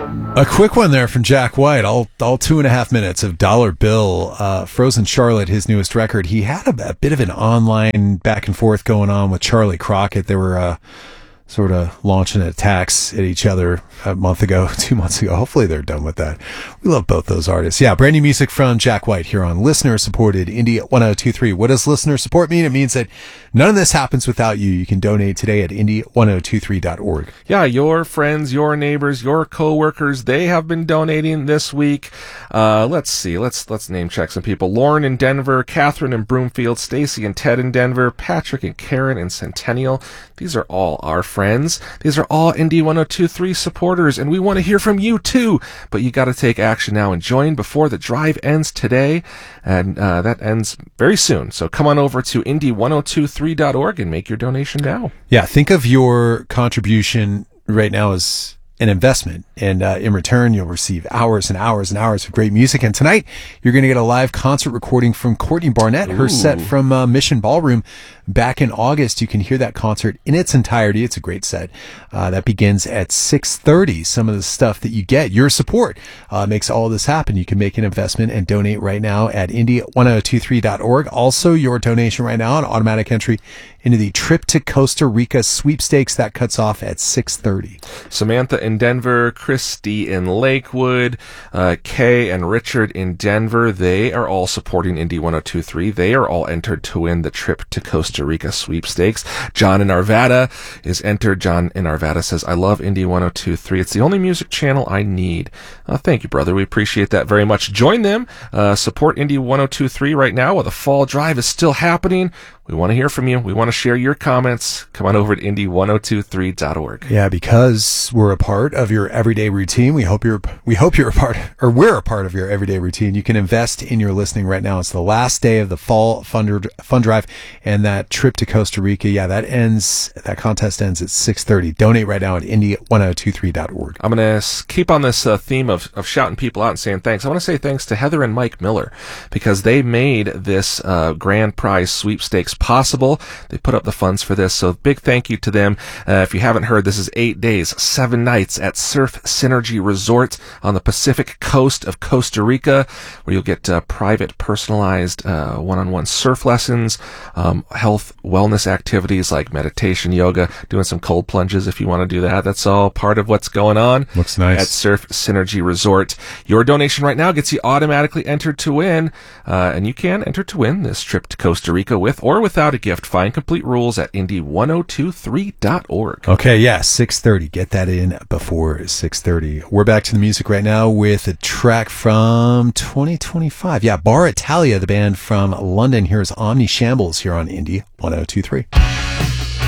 A quick one there from Jack White, all 2.5 minutes of Dollar Bill, Frozen Charlotte, his newest record. He had a bit of an online back and forth going on with Charlie Crockett. They were sort of launching attacks at each other a month ago, 2 months ago. Hopefully they're done with that. We love both those artists. Yeah, brand new music from Jack White here on listener-supported Indie 1023. What does listener support mean? It means that none of this happens without you. You can donate today at indie1023.org. Yeah, your friends, your neighbors, your coworkers, they have been donating this week. Let's see. Let's name check some people. Lauren in Denver, Catherine in Broomfield, Stacy and Ted in Denver, Patrick and Karen in Centennial. These are all our friends. These are all Indie 1023 supporters, and we want to hear from you too. But you got to take action now and join before the drive ends today, and that ends very soon. So come on over to indie1023.org and make your donation now. Yeah, think of your contribution right now as an investment, and in return you'll receive hours and hours and hours of great music. And tonight you're going to get a live concert recording from Courtney Barnett. Her set from Mission Ballroom back in August. You can hear that concert in its entirety. It's a great set. That begins at 6:30. Some of the stuff that you get, your support, makes all of this happen. You can make an investment and donate right now at indie1023.org. Also, your donation right now, an automatic entry into the Trip to Costa Rica sweepstakes. That cuts off at 6:30. Samantha in Denver, Christy in Lakewood, Kay and Richard in Denver, they are all supporting Indie 1023. They are all entered to win the Trip to Costa Rica sweepstakes. John in Arvada is entered. John in Arvada says, I love Indie 1023. It's the only music channel I need. Thank you, brother. We appreciate that very much. Join them. Support Indie 1023 right now while the fall drive is still happening. We want to hear from you. We want to share your comments. Come on over to indie1023.org. Yeah, because we're a part of your everyday routine. We're a part of your everyday routine. You can invest in your listening right now. It's the last day of the fall fund drive, and that trip to Costa Rica. Yeah, that contest ends at 6:30. Donate right now at indie1023.org. I'm going to keep on this theme of shouting people out and saying thanks. I want to say thanks to Heather and Mike Miller, because they made this grand prize sweepstakes possible. They put up the funds for this, so big thank you to them. If you haven't heard, this is 8 days, 7 nights at Surf Synergy Resort on the Pacific coast of Costa Rica, where you'll get private, personalized one-on-one surf lessons, health, wellness activities like meditation, yoga, doing some cold plunges if you want to do that. That's all part of what's going on. Looks nice. At Surf Synergy Resort. Your donation right now gets you automatically entered to win, and you can enter to win this trip to Costa Rica with or without a gift. Find complete rules at indie1023.org. Okay, yeah, 6:30. Get that in before 6:30. We're back to the music right now with a track from 2025. Yeah, Bar Italia, the band from London. Here's Omni Shambles here on Indie 1023.